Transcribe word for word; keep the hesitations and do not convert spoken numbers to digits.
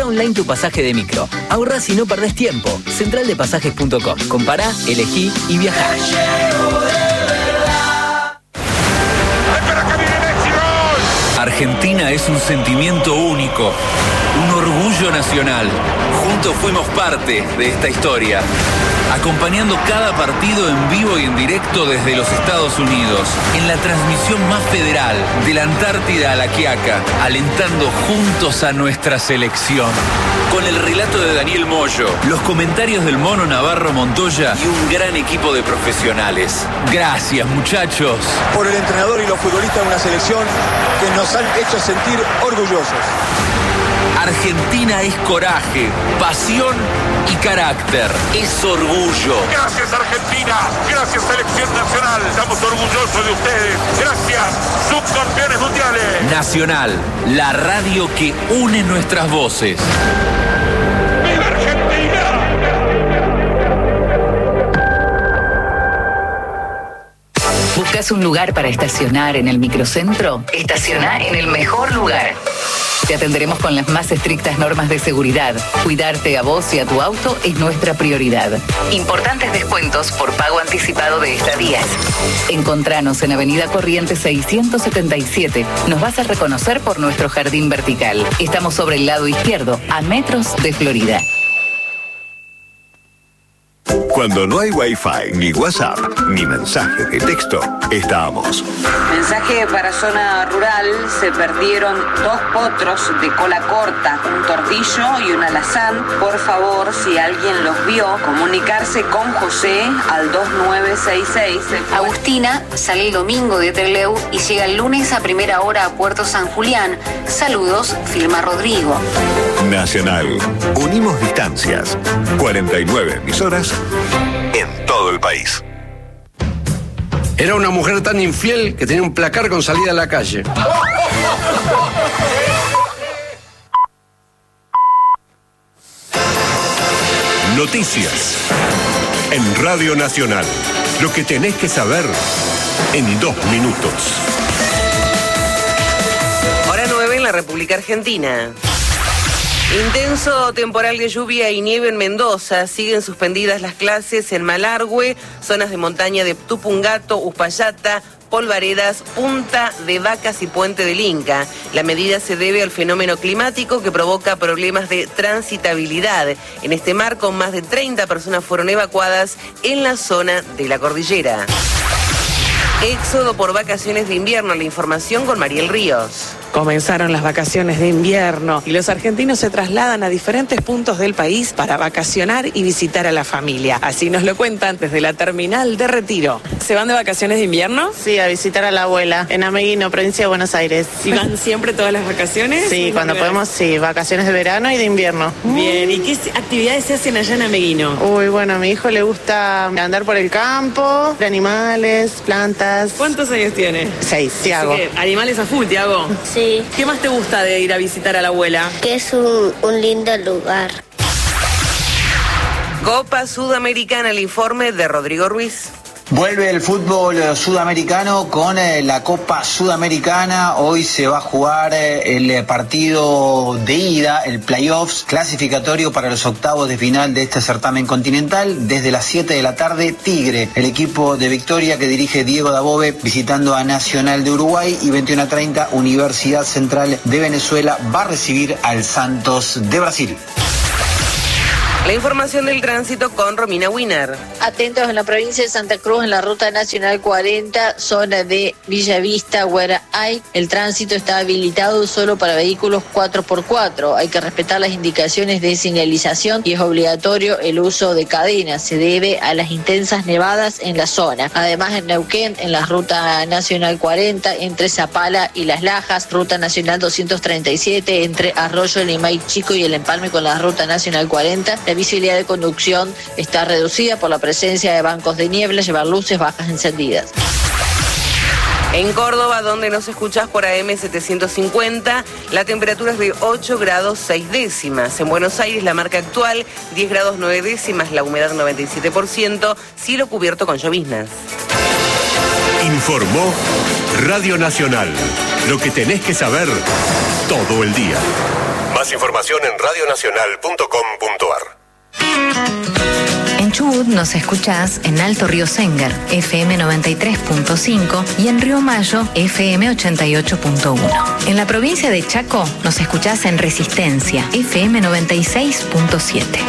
online tu pasaje de micro. Ahorrás y no perdés tiempo. central de pasajes punto com. Compará, elegí y viajá. Argentina es un sentimiento único, un orgullo nacional. Juntos fuimos parte de esta historia, acompañando cada partido en vivo y en directo desde los Estados Unidos, en la transmisión más federal, de la Antártida a la Quiaca, alentando juntos a nuestra selección. Con el relato de Daniel Moyo, los comentarios del Mono Navarro Montoya y un gran equipo de profesionales. Gracias, muchachos. Por el entrenador y los futbolistas de una selección que nos han hecho sentir orgullosos. Argentina es coraje, pasión y carácter. Es orgullo. Gracias, Argentina. Gracias, Selección Nacional. Estamos orgullosos de ustedes. Gracias, subcampeones mundiales. Nacional, la radio que une nuestras voces. ¡Viva Argentina! ¿Buscas un lugar para estacionar en el microcentro? Estaciona en el mejor lugar. Te atenderemos con las más estrictas normas de seguridad. Cuidarte a vos y a tu auto es nuestra prioridad. Importantes descuentos por pago anticipado de estadías. Encontranos en Avenida Corrientes seiscientos setenta y siete. Nos vas a reconocer por nuestro jardín vertical. Estamos sobre el lado izquierdo, a metros de Florida. Cuando no hay Wi-Fi, ni WhatsApp, ni mensaje de texto, estamos. Mensaje para zona rural: se perdieron dos potros de cola corta, un tordillo y un alazán. Por favor, si alguien los vio, comunicarse con José al dos nueve seis seis. Agustina sale el domingo de Trelew y llega el lunes a primera hora a Puerto San Julián. Saludos, firma Rodrigo. Nacional. Unimos distancias. cuarenta y nueve emisoras en todo el país. Era una mujer tan infiel que tenía un placar con salida a la calle. Noticias en Radio Nacional. Lo que tenés que saber en dos minutos. Hora nueve en la República Argentina. Intenso temporal de lluvia y nieve en Mendoza. Siguen suspendidas las clases en Malargüe, zonas de montaña de Tupungato, Uspallata, Polvaredas, Punta de Vacas y Puente del Inca. La medida se debe al fenómeno climático que provoca problemas de transitabilidad. En este marco, más de treinta personas fueron evacuadas en la zona de la cordillera. Éxodo por vacaciones de invierno. La información con Mariel Ríos. Comenzaron las vacaciones de invierno y los argentinos se trasladan a diferentes puntos del país para vacacionar y visitar a la familia. Así nos lo cuentan desde la terminal de Retiro. ¿Se van de vacaciones de invierno? Sí, a visitar a la abuela en Ameguino, provincia de Buenos Aires. ¿Y van siempre todas las vacaciones? Sí, cuando podemos, sí, vacaciones de verano y de invierno. Bien, ¿y qué actividades se hacen allá en Ameguino? Uy, bueno, a mi hijo le gusta andar por el campo, de animales, plantas. ¿Cuántos años tiene? Seis, Tiago. ¿Animales a full, Tiago? Sí. ¿Qué más te gusta de ir a visitar a la abuela? Que es un, un lindo lugar. Copa Sudamericana, el informe de Rodrigo Ruiz. Vuelve el fútbol sudamericano con eh, la Copa Sudamericana. Hoy se va a jugar eh, el partido de ida, el playoffs clasificatorio para los octavos de final de este certamen continental. Desde las siete de la tarde, Tigre, el equipo de Victoria que dirige Diego Dabove, visitando a Nacional de Uruguay, y veintiuno a treinta, Universidad Central de Venezuela va a recibir al Santos de Brasil. La información del tránsito con Romina Wiener. Atentos en la provincia de Santa Cruz, en la ruta nacional cuarenta, zona de Villavista, Guaraay. El tránsito está habilitado solo para vehículos cuatro por cuatro. Hay que respetar las indicaciones de señalización y es obligatorio el uso de cadenas. Se debe a las intensas nevadas en la zona. Además, en Neuquén, en la ruta nacional cuarenta, entre Zapala y Las Lajas, ruta nacional doscientos treinta y siete, entre Arroyo, Limay Chico y El Empalme con la ruta nacional cuarenta. La visibilidad de conducción está reducida por la presencia de bancos de niebla, llevar luces bajas encendidas. En Córdoba, donde nos escuchás por A M setecientos cincuenta, la temperatura es de ocho grados seis décimas. En Buenos Aires, la marca actual, diez grados nueve décimas, la humedad noventa y siete por ciento, cielo cubierto con lloviznas. Informó Radio Nacional. Lo que tenés que saber todo el día. Más información en radio nacional punto com punto a r. En Chubut nos escuchás en Alto Río Sengar, F M noventa y tres punto cinco, y en Río Mayo, F M ochenta y ocho punto uno. En la provincia de Chaco nos escuchás en Resistencia, F M noventa y seis punto siete.